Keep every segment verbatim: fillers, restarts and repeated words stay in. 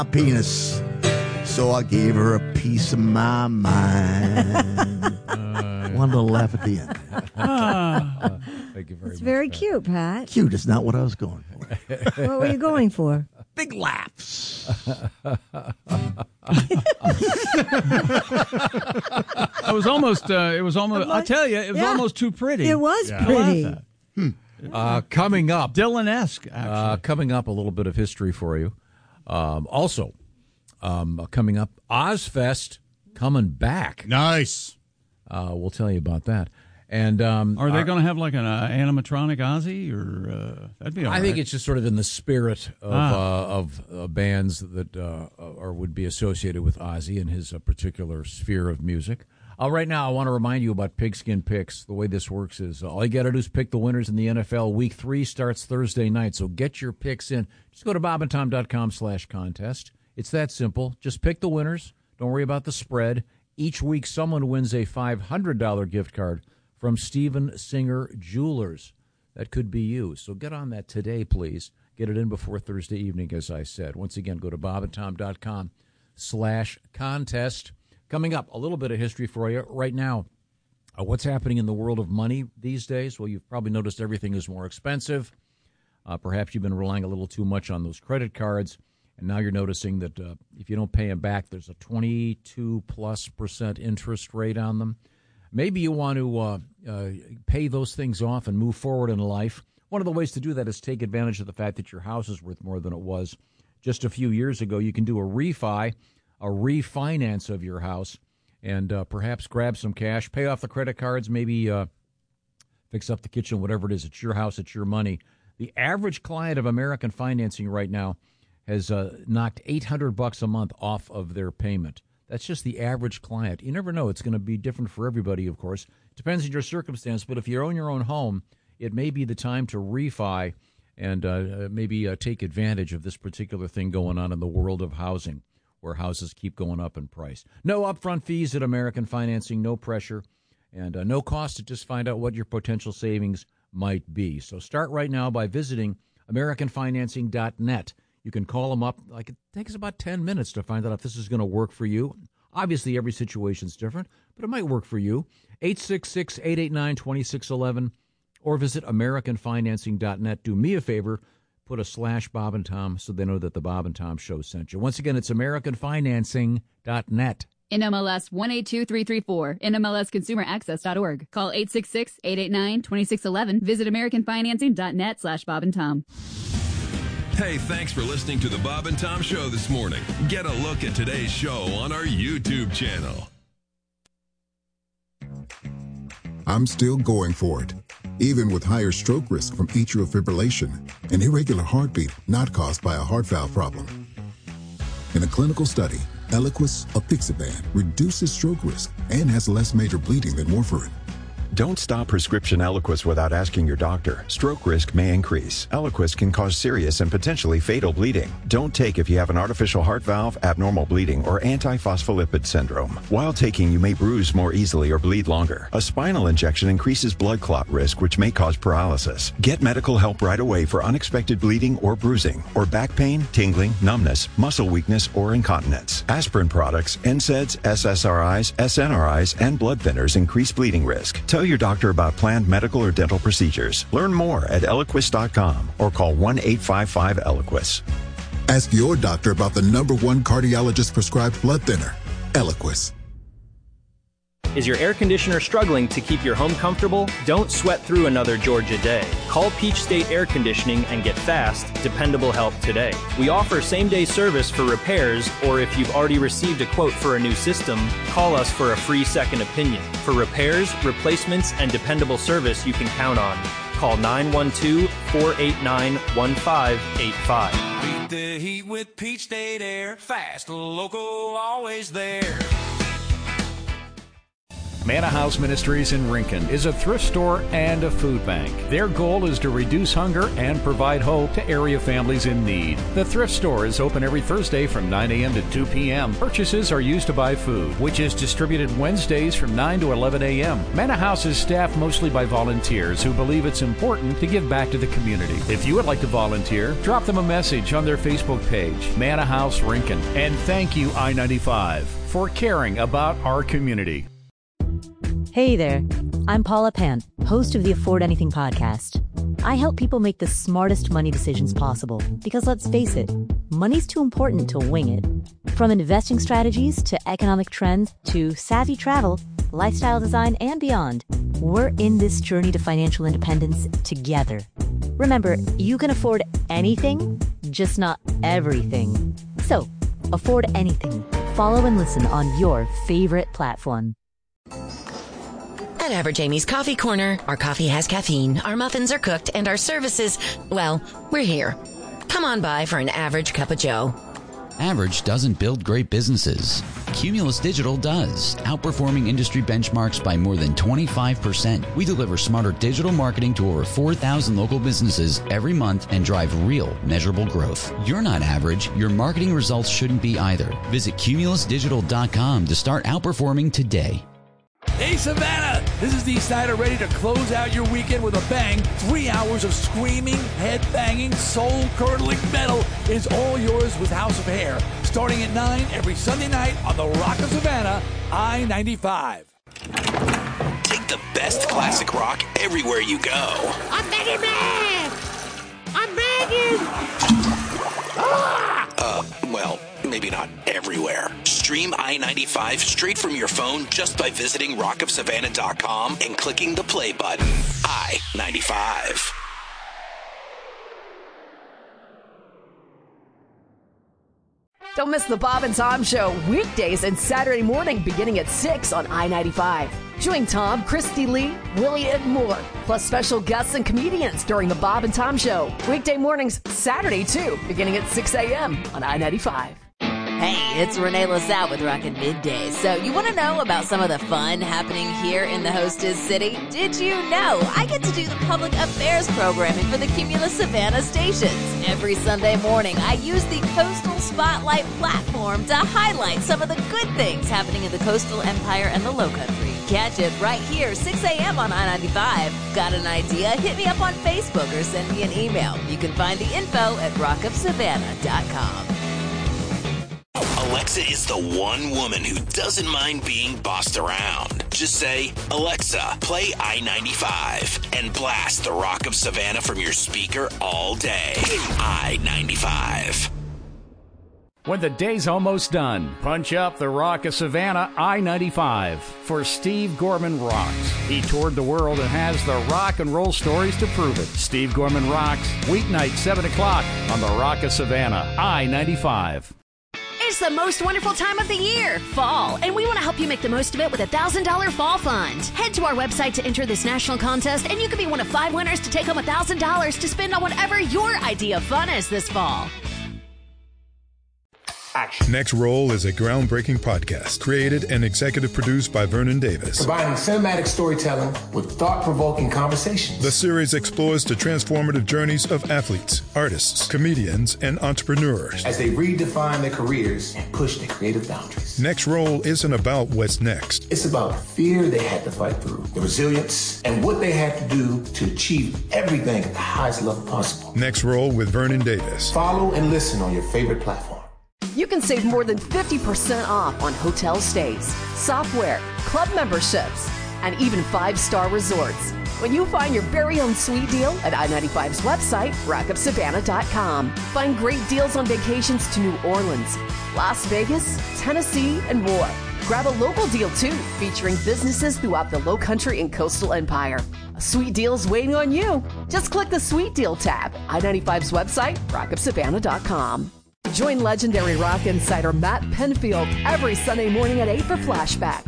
a penis. So I gave her a piece of my mind. Uh, Wanted to laugh at the end. uh, thank you very it's much. very Pat. cute, Pat. Cute is not what I was going for. What were you going for? Big laughs. I was almost, uh, it was almost, I tell you, it was Yeah. almost too pretty. It was Yeah. pretty. I laughed at. Uh, coming up. Dylan-esque, actually. Uh, coming up, a little bit of history for you. Um, also, um, coming up, Ozfest coming back. Nice. Uh, we'll tell you about that. And um, Are they our- going to have like an uh, animatronic Ozzy, or uh, that'd be all I right. think it's just sort of in the spirit of Ah. uh, of uh, bands that uh, or would be associated with Ozzy and his uh, particular sphere of music. Uh, right now, I want to remind you about Pigskin Picks. The way this works is uh, all you got to do is pick the winners in the N F L. Week three starts Thursday night, so get your picks in. Just go to bob and tom dot com slash contest. It's that simple. Just pick the winners. Don't worry about the spread. Each week, someone wins a five hundred dollars gift card from Steven Singer Jewelers. That could be you. So get on that today, please. Get it in before Thursday evening, as I said. Once again, go to bob and tom dot com slash contest. Coming up, a little bit of history for you right now. Uh, what's happening in the world of money these days? Well, you've probably noticed everything is more expensive. Uh, perhaps you've been relying a little too much on those credit cards, and now you're noticing that uh, if you don't pay them back, there's a twenty-two plus percent interest rate on them. Maybe you want to uh, uh, pay those things off and move forward in life. One of the ways to do that is take advantage of the fact that your house is worth more than it was just a few years ago. You can do a refi, a refinance of your house, and uh, perhaps grab some cash, pay off the credit cards, maybe uh, fix up the kitchen, whatever it is. It's your house, it's your money. The average client of American Financing right now has uh, knocked eight hundred bucks a month off of their payment. That's just the average client. You never know. It's going to be different for everybody, of course. Depends on your circumstance, but if you own your own home, it may be the time to refi and uh, maybe uh, take advantage of this particular thing going on in the world of housing, where houses keep going up in price. No upfront fees at American Financing, no pressure, and uh, no cost to just find out what your potential savings might be. So start right now by visiting american financing dot net. You can call them up. Like, it takes about ten minutes to find out if this is going to work for you. Obviously, every situation is different, but it might work for you. eight six six, eight eight nine, two six one one or visit american financing dot net. Do me a favor, put a slash Bob and Tom so they know that the Bob and Tom Show sent you. Once again, it's american financing dot net. N M L S one eight two three three four, N M L S consumer access dot org. Call eight six six, eight eight nine, two six one one. Visit american financing dot net slash Bob and Tom. Hey, thanks for listening to the Bob and Tom Show this morning. Get a look at today's show on our YouTube channel. I'm still going for it, even with higher stroke risk from atrial fibrillation, an irregular heartbeat not caused by a heart valve problem. In a clinical study, Eliquis apixaban reduces stroke risk and has less major bleeding than warfarin. Don't stop prescription Eliquis without asking your doctor. Stroke risk may increase. Eliquis can cause serious and potentially fatal bleeding. Don't take if you have an artificial heart valve, abnormal bleeding, or antiphospholipid syndrome. While taking, you may bruise more easily or bleed longer. A spinal injection increases blood clot risk, which may cause paralysis. Get medical help right away for unexpected bleeding or bruising, or back pain, tingling, numbness, muscle weakness, or incontinence. Aspirin products, N SAIDs, S S R Is, S N R Is, and blood thinners increase bleeding risk. Tell your doctor about planned medical or dental procedures. Learn more at eliquis dot com or call one eight five five Eliquis. Ask your doctor about the number one cardiologist prescribed blood thinner, Eliquis. Is your air conditioner struggling to keep your home comfortable? Don't sweat through another Georgia day. Call Peach State Air Conditioning and get fast, dependable help today. We offer same-day service for repairs, or if you've already received a quote for a new system, call us for a free second opinion. For repairs, replacements, and dependable service you can count on, call nine one two, four eight nine, one five eight five. Beat the heat with Peach State Air. Fast, local, always there. Manna House Ministries in Rincon is a thrift store and a food bank. Their goal is to reduce hunger and provide hope to area families in need. The thrift store is open every Thursday from nine a.m. to two p.m. Purchases are used to buy food, which is distributed Wednesdays from nine to eleven a.m. Manna House is staffed mostly by volunteers who believe it's important to give back to the community. If you would like to volunteer, drop them a message on their Facebook page, Manna House Rincon. And thank you, I ninety-five, for caring about our community. Hey there, I'm Paula Pant, host of the Afford Anything podcast. I help people make the smartest money decisions possible because, let's face it, money's too important to wing it. From investing strategies to economic trends to savvy travel, lifestyle design, and beyond, we're in this journey to financial independence together. Remember, you can afford anything, just not everything. So, afford anything. Follow and listen on your favorite platform. At Average Amy's Coffee Corner, our coffee has caffeine, our muffins are cooked, and our services, well, we're here. Come on by for an average cup of joe. Average doesn't build great businesses. Cumulus Digital does, outperforming industry benchmarks by more than twenty-five percent. We deliver smarter digital marketing to over four thousand local businesses every month and drive real, measurable growth. You're not average. Your marketing results shouldn't be either. Visit cumulus digital dot com to start outperforming today. Hey, Savannah! This is Dee Snider, ready to close out your weekend with a bang. Three hours of screaming, head-banging, soul-curdling metal is all yours with House of Hair. Starting at nine every Sunday night on the Rock of Savannah, I ninety-five. Take the best classic rock everywhere you go. I'm begging, man! I'm begging! Ah! Uh, well, maybe not everywhere. Stream I ninety-five straight from your phone just by visiting rock of savannah dot com and clicking the play button. I ninety-five. Don't miss the Bob and Tom Show weekdays and Saturday morning beginning at six on I ninety-five. Join Tom, Christy Lee, Willie, and more, plus special guests and comedians during the Bob and Tom Show. Weekday mornings, Saturday too, beginning at six a.m. on I ninety-five. Hey, it's Renee LaSalle with Rockin' Midday. So you want to know about some of the fun happening here in the Hostess City? Did you know I get to do the public affairs programming for the Cumulus Savannah stations? Every Sunday morning, I use the Coastal Spotlight platform to highlight some of the good things happening in the Coastal Empire and the Lowcountry. Catch it right here, six a.m. on I ninety-five. Got an idea? Hit me up on Facebook or send me an email. You can find the info at rock of savannah dot com. Alexa is the one woman who doesn't mind being bossed around. Just say, Alexa, play I ninety-five, and blast the Rock of Savannah from your speaker all day. I ninety-five. When the day's almost done, punch up the Rock of Savannah I ninety-five for Steve Gorman Rocks. He toured the world and has the rock and roll stories to prove it. Steve Gorman Rocks, weeknight, seven o'clock on the Rock of Savannah I ninety-five. It's the most wonderful time of the year, fall, and we want to help you make the most of it with a one thousand dollars fall fund. Head to our website to enter this national contest, and you could be one of five winners to take home one thousand dollars to spend on whatever your idea of fun is this fall. Action. Next Roll is a groundbreaking podcast created and executive produced by Vernon Davis. Combining cinematic storytelling with thought-provoking conversations. The series explores the transformative journeys of athletes, artists, comedians, and entrepreneurs as they redefine their careers and push their creative boundaries. Next Roll isn't about what's next. It's about the fear they had to fight through, the resilience, and what they had to do to achieve everything at the highest level possible. Next Roll with Vernon Davis. Follow and listen on your favorite platform. You can save more than fifty percent off on hotel stays, software, club memberships, and even five-star resorts when you find your very own sweet deal at I ninety-five's website, rock of savannah dot com. Find great deals on vacations to New Orleans, Las Vegas, Tennessee, and more. Grab a local deal, too, featuring businesses throughout the Lowcountry and Coastal Empire. A sweet deal is waiting on you. Just click the Sweet Deal tab, I ninety-five's website, rock of savannah dot com. Join legendary rock insider Matt Penfield every Sunday morning at eight for Flashback.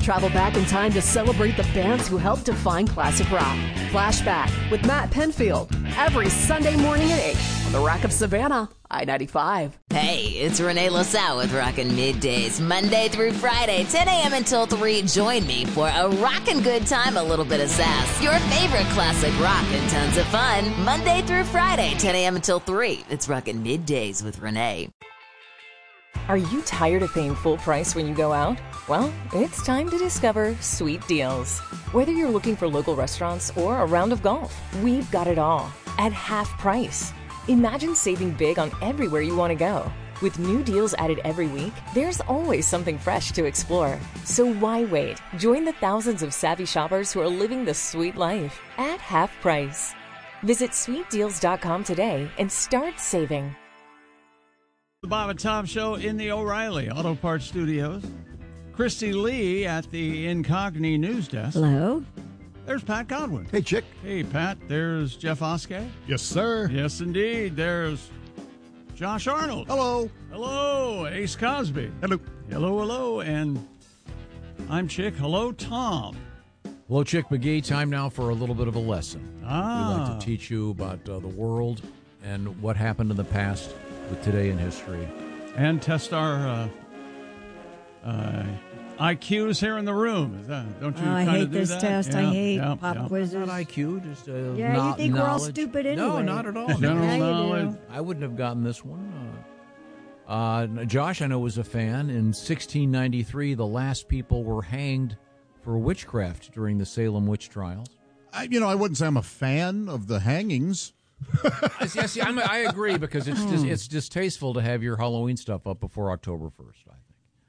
Travel back in time to celebrate the bands who helped define classic rock. Flashback with Matt Penfield every Sunday morning at eight on the Rock of Savannah, I ninety-five. Hey, it's Renee LaSalle with Rockin' Middays, Monday through Friday, ten a.m. until three. Join me for a rockin' good time, a little bit of sass, your favorite classic rock, and tons of fun. Monday through Friday, ten a.m. until three. It's Rockin' Middays with Renee. Are you tired of paying full price when you go out? Well, it's time to discover Sweet Deals. Whether you're looking for local restaurants or a round of golf, we've got it all at half price. Imagine saving big on everywhere you want to go. With new deals added every week, there's always something fresh to explore. So why wait? Join the thousands of savvy shoppers who are living the sweet life at half price. Visit sweet deals dot com today and start saving. The Bob and Tom Show in the O'Reilly Auto Parts Studios. Christy Lee at the Incogni News Desk. Hello. There's Pat Godwin. Hey, Chick. Hey, Pat. There's Jeff Oskey. Yes, sir. Yes, indeed. There's Josh Arnold. Hello. Hello. Ace Cosby. Hello. Hello, hello. And I'm Chick. Hello, Tom. Hello, Chick McGee. Time now for a little bit of a lesson. Ah. We like to teach you about uh, the world and what happened in the past with today in history. And test our uh, uh, I Qs here in the room. Is that, don't you Oh, I kind hate of do this that? test. Yeah, I hate yeah, pop yeah. quizzes. Not I Q, just uh, Yeah, no- you think we're all knowledge. stupid No, anyway. not at all. General Yeah, you knowledge. do. I wouldn't have gotten this one. Uh, uh, Josh, I know, was a fan. In sixteen ninety-three, the last people were hanged for witchcraft during the Salem witch trials. I, you know, I wouldn't say I'm a fan of the hangings. Yes, yeah, I'm, I agree, because it's dis, it's distasteful to have your Halloween stuff up before October first, I think.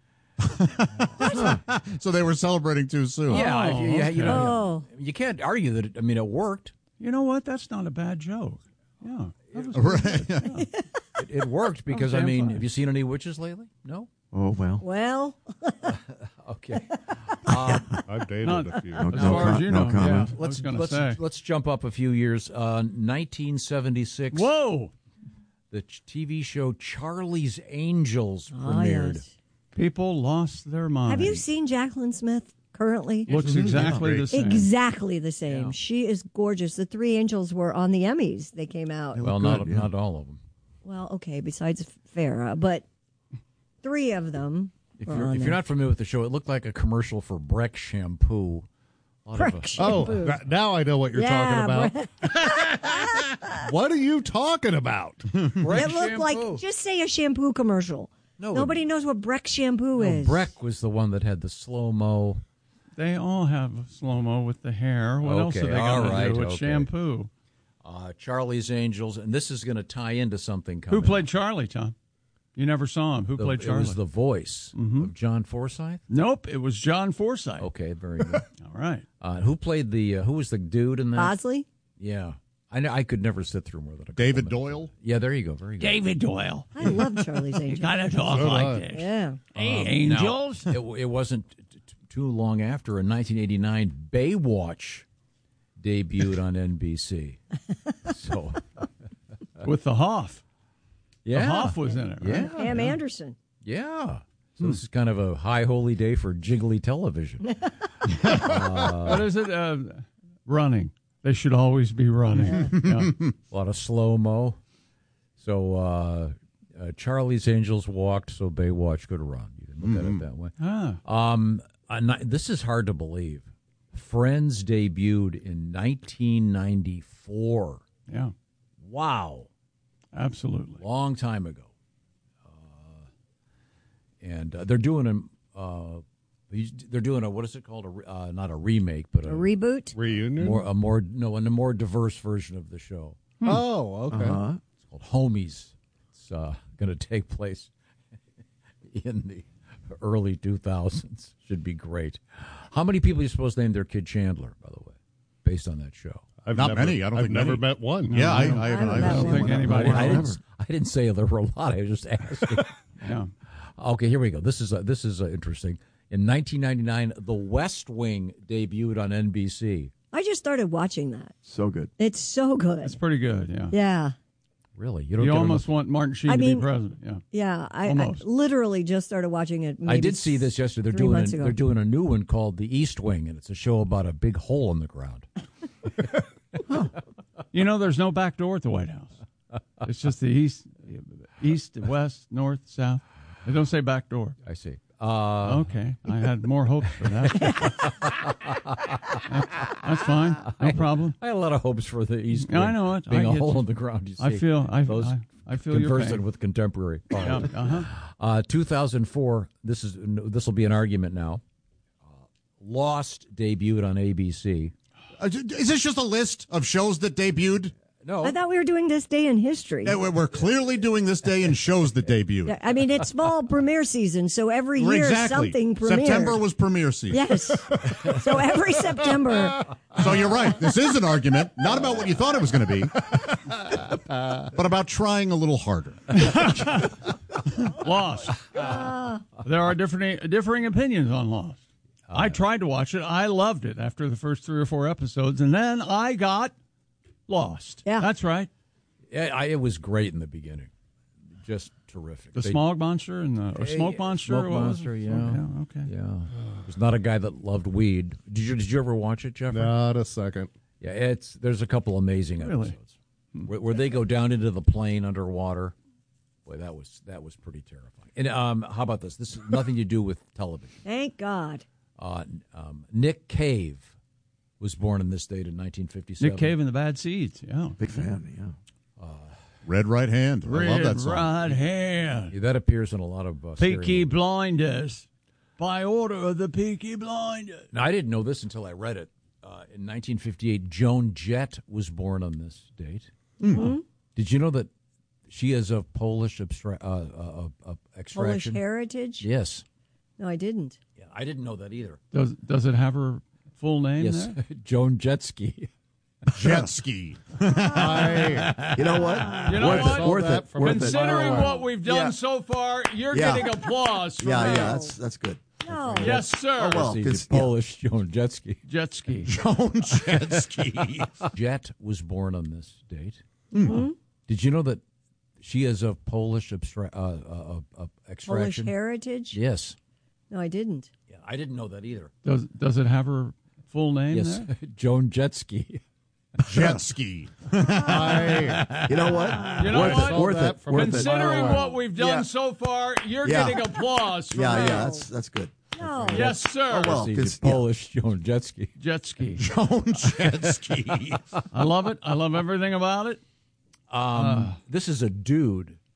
So they were celebrating too soon. Yeah, Oh, if you, yeah, you know, Oh. you can't argue that. It, I mean, it worked. You know what? That's not a bad joke. Yeah. That was Right. yeah. It, it worked because, I damn mean, fine. have you seen any witches lately? No? Oh, well. Well, Okay. Uh, I've dated Not- a few. as far as you know. comment. Yeah, I let's was going to let's say. let's jump up a few years. Uh, nineteen seventy-six. Whoa. The ch- T V show Charlie's Angels ah, premiered. yes. People lost their mind. Have you seen Jacqueline Smith currently? Looks exactly the same. Exactly the same. Yeah. She is gorgeous. The three angels were on the Emmys. They came out. Well, good, not yeah. not all of them. Well, okay, besides Farrah, but three of them If were you're on if there. you're not familiar with the show, it looked like a commercial for Breck shampoo. A lot of, Breck uh, shampoo. Oh, that- now I know what you're Yeah, talking about. What are you talking about? Breck It looked shampoo. like, just say a shampoo commercial. No, Nobody knows what Breck shampoo no, is. Breck was the one that had the slow mo. They all have slow-mo with the hair. What else Okay, are they all going right, to do with okay. shampoo? Uh, Charlie's Angels, and this is going to tie into something coming. Who played Charlie, Tom? You never saw him. Who The- played It Charlie? was the voice of John Forsythe. Nope, it was John Forsythe. Okay, very good. All right. Uh, who played the? Uh, who was the dude in that? Bosley? Yeah, I know, I could never sit through more than a couple David minutes. Doyle? Yeah, there you go. Very good. David Doyle. I love Charlie's Angels. You gotta talk So do like I. this. Yeah. Hey, Um, angels. now, it, it wasn't t- t- too long after, in nineteen eighty-nine, Baywatch debuted on N B C. So, With the Hoff. yeah, The Hoff was in it, right? Yeah, Pam Anderson. yeah. So this is kind of a high holy day for jiggly television. What is it? Uh, running. They should always be running. Yeah. A lot of slow mo. So uh, uh, Charlie's Angels walked, so Baywatch could run. You can look at it that way. Ah. Um, uh, not, this is hard to believe. Friends debuted in nineteen ninety-four. Yeah. Wow. Absolutely. Long time ago. Uh, and uh, they're doing a, uh, they're doing a, what is it called? A, re- uh, not a remake, but a, A reboot? Reunion? more, a more, no, a more diverse version of the show. Oh, okay. Uh-huh. It's called Homies. It's uh, going to take place in the early two thousands. Should be great. How many people are you supposed to name their kid Chandler, by the way, based on that show? I've Not never, many. I don't I've think never many. met one. No, yeah, I I, don't- I, I haven't haven't either. met I don't one. think anybody I, has. didn't, I didn't say there were a lot. I was just asking. Yeah. Okay, here we go. This is uh, this is uh, interesting. In nineteen ninety-nine, The West Wing debuted on N B C. I just started watching that. So good. It's so good. It's pretty good, yeah. Yeah. Really? You don't You get almost enough- want Martin Sheen I to mean- be president. Yeah. Yeah, I, I Almost. literally just started watching it. I maybe did see this yesterday. They're three doing months a, ago. they're doing a new one called The East Wing, and it's a show about a big hole in the ground. You know, there's no back door at the White House. It's just the east, east, west, north, south. They don't say back door. I see. Uh, okay, I had more hopes for that. that's, that's fine, no problem. I had a lot of hopes for the East Yeah, Wing I know it. being I a get hole you. in the ground. You see, I feel- I- those I- I feel your conversant pain. with contemporary. Yeah, uh-huh. Uh, two thousand four. This is this will be an argument now. Uh, Lost debuted on A B C. Uh, is this just a list of shows that debuted? No. I thought we were doing this day in history. Yeah, we're we're clearly doing this day in shows that debuted. Yeah, I mean, it's fall premiere season, so every year Exactly. something premieres. September was premiere season. Yes. So every September. So you're right. This is an argument, not about what you thought it was going to be, but about trying a little harder. Lost. Uh, There are different differing opinions on Lost. I tried to watch it. I loved it after the first three or four episodes, and then I got lost. Yeah, that's right. Yeah, I, it was great in the beginning, just terrific. The They- smog monster and the or Hey, smoke monster. Smoke or what was monster, it? yeah. Yeah, okay. Yeah, it was not a guy that loved weed. Did you Did you ever watch it, Jeffrey? Not a second. Yeah, it's there's a couple amazing Really? episodes where, where they go down into the plane underwater. Boy, that was that was pretty terrifying. And um, how about this? This has nothing to do with television. Thank God. Uh, um, Nick Cave was born in this date in nineteen fifty-seven. Nick Cave and the Bad Seeds. Yeah, Big fan. Yeah. Red Right Hand. I Red love that song. Right Hand. Yeah, that appears in a lot of uh, scary Peaky movies. Blinders. By order of the Peaky Blinders. Now, I didn't know this until I read it. Uh, in nineteen fifty-eight, Joan Jett was born on this date. Mhm. Did you know that she is of Polish abstra- uh, uh, uh, Polish extraction? heritage? Yes. No, I didn't. Yeah, I didn't know that either. Does Does it have her full name? Yes, there? Joan Jetski. Jet ski. I, you know what? You know worth what? It, worth it. Worth it. Considering what we've done Yeah. so far, you're Yeah. getting applause. From Yeah, me. yeah, that's that's good. No. Yes, sir. Oh, well, See, 'cause- the Polish Joan Jetski. Jet ski. Joan Jet ski. Jet was born on this date. Mhm. Did you know that she is of Polish abstra- uh, uh, uh, Polish extraction? heritage? Yes. No, I didn't. Yeah, I didn't know that either. Does Does it have her full name? Yes, there? Joan Jetski. Jet ski. I, you know what? You know worth what? It, worth it. Worth it. Considering what we've done Yeah. so far, you're Yeah. getting applause. From Yeah, me. yeah, that's that's good. No. Yes, sir. Oh, well, See, 'cause- the Polish Joan Jetski. Jet ski. Joan Jet ski. I love it. I love everything about it. Um, this is a dude